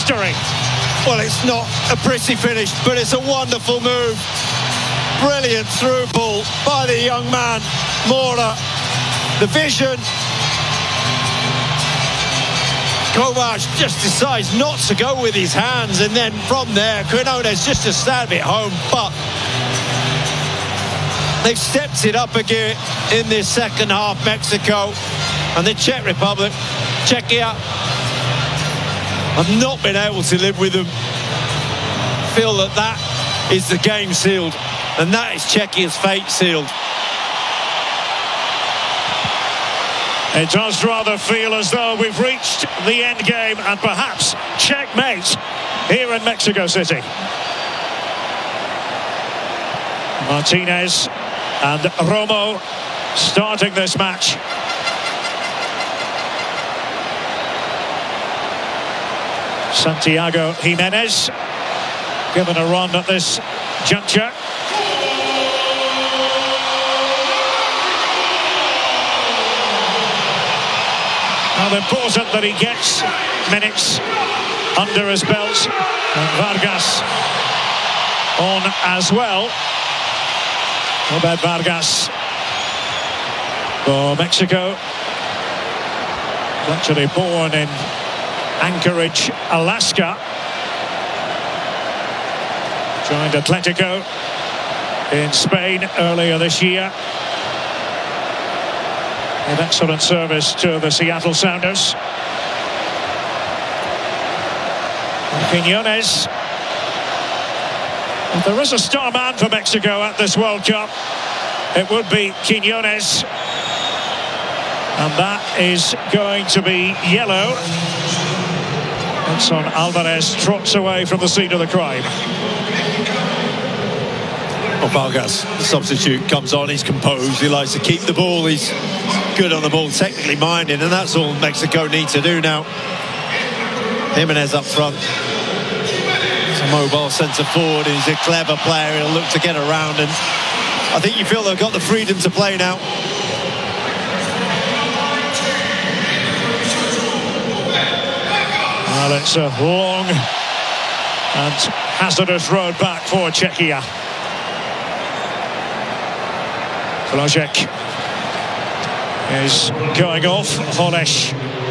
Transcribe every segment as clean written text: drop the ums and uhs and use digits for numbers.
history. Well, it's not a pretty finish, but it's a wonderful move. Brilliant through ball by the young man, Mora. The vision. Kovac just decides not to go with his hands, and then from there, Quinones just to stab it home. But they've stepped it up again in this second half, Mexico. And the Czech Republic, Czechia, have not been able to live with them. Feel that is the game sealed, and that is Czechia's fate sealed. It does rather feel as though we've reached the end game and perhaps checkmate here in Mexico City. Martinez and Romo starting this match. Santiago Jimenez given a run at this juncture. Now important that he gets minutes under his belt, and Vargas on as well. Obed Vargas for Mexico, actually born in Anchorage, Alaska. Joined Atletico in Spain earlier this year. An excellent service to the Seattle Sounders. Quinones. If there is a star man for Mexico at this World Cup, it would be Quinones. And that is going to be yellow. Edson Alvarez trots away from the scene of the crime. Well, Vargas, the substitute, comes on, he's composed, he likes to keep the ball, he's good on the ball, technically minded, and that's all Mexico need to do now. Jimenez up front. He's a mobile centre forward, he's a clever player, he'll look to get around, and I think you feel they've got the freedom to play now. Well, it's a long and hazardous road back for Czechia. Vložek is going off. Holeš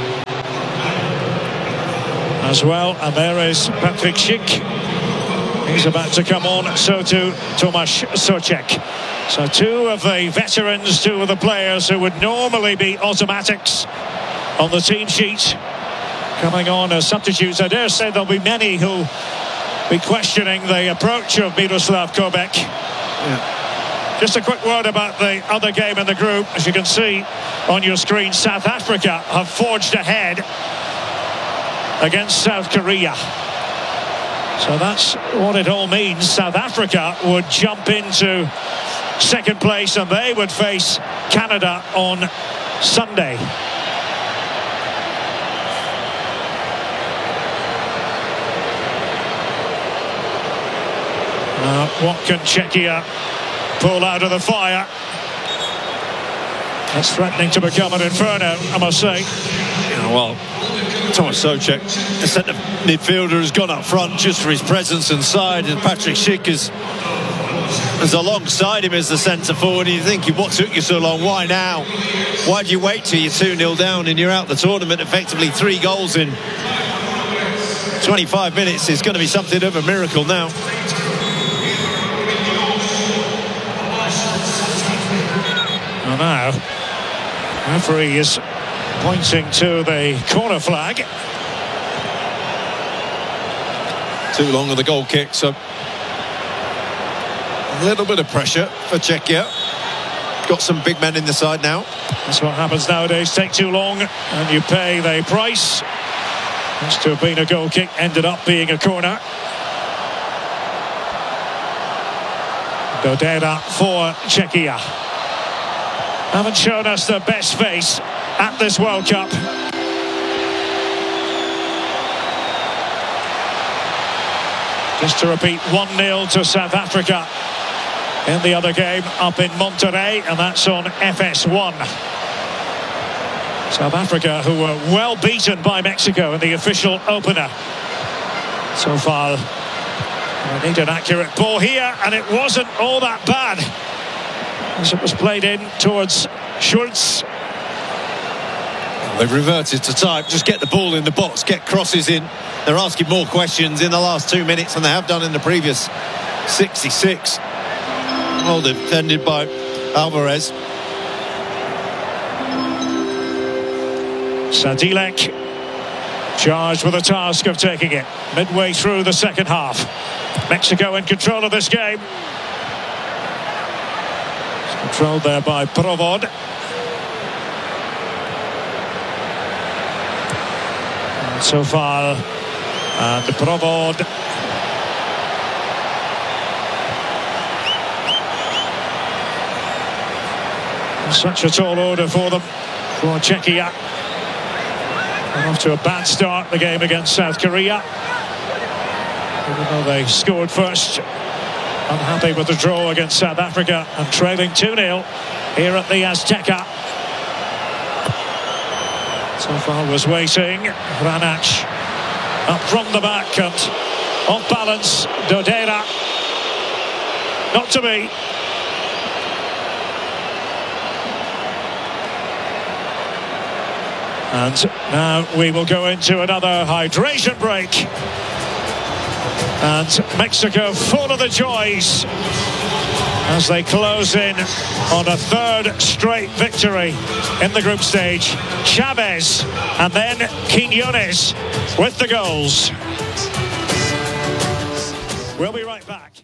as well, and there is Patrik Schick. He's about to come on, so too Tomáš Souček. So two of the veterans, two of the players who would normally be automatics on the team sheet, coming on as substitutes. I dare say there'll be many who'll be questioning the approach of Miroslav Koubek. Yeah. Just a quick word about the other game in the group. As you can see on your screen, South Africa have forged ahead against South Korea. So that's what it all means. South Africa would jump into second place and they would face Canada on Sunday. What can Czechia pull out of the fire? That's threatening to become an inferno, I must say. Yeah, well, Tomáš Souček, the centre midfielder, has gone up front just for his presence inside, and Patrik Schick is alongside him as the centre forward. And you're thinking, what took you so long? Why now? Why do you wait till you're 2-0 down and you're out the tournament? Effectively 3 goals in 25 minutes is going to be something of a miracle now. Well, now, referee is pointing to the corner flag. Too long of the goal kick, so a little bit of pressure for Czechia. Got some big men in the side now. That's what happens nowadays. Take too long and you pay the price. Must to have been a goal kick, ended up being a corner. Godera for Czechia. Haven't shown us the best face at this World Cup. Just to repeat, 1-0 to South Africa in the other game up in Monterrey, and that's on FS1. South Africa, who were well beaten by Mexico in the official opener So far, I need an accurate ball here, and it wasn't all that bad as it was played in towards Schultz. They've reverted to type. Just get the ball in the box, get crosses in. They're asking more questions in the last 2 minutes than they have done in the previous 66. Well defended by Alvarez. Sadilek charged with the task of taking it midway through the second half. Mexico in control of this game. It's controlled there by Provod. And so far, and Provod. Such a tall order for them, for Czechia. And off to a bad start the game against South Korea. Even though they scored first, unhappy with the draw against South Africa and trailing 2-0 here at the Azteca. So far was waiting. Hranach up from the back and off balance. Dodera. Not to be. And now we will go into another hydration break. And Mexico full of the joys as they close in on a third straight victory in the group stage. Chavez and then Quiñones with the goals. We'll be right back.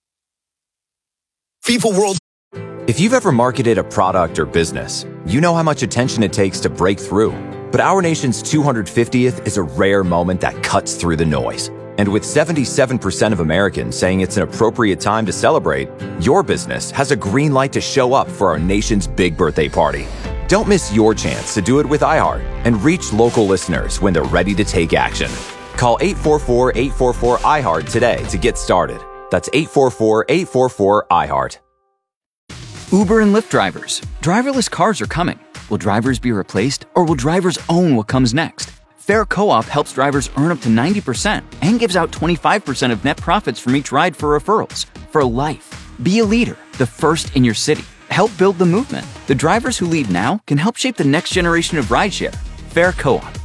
FIFA World. If you've ever marketed a product or business, you know how much attention it takes to break through. But our nation's 250th is a rare moment that cuts through the noise. And with 77% of Americans saying it's an appropriate time to celebrate, your business has a green light to show up for our nation's big birthday party. Don't miss your chance to do it with iHeart and reach local listeners when they're ready to take action. Call 844-844-iHeart today to get started. That's 844-844-iHeart. Uber and Lyft drivers. Driverless cars are coming. Will drivers be replaced, or will drivers own what comes next? Fair Co-op helps drivers earn up to 90% and gives out 25% of net profits from each ride for referrals. For life. Be a leader, the first in your city. Help build the movement. The drivers who lead now can help shape the next generation of rideshare. Fair Co-op.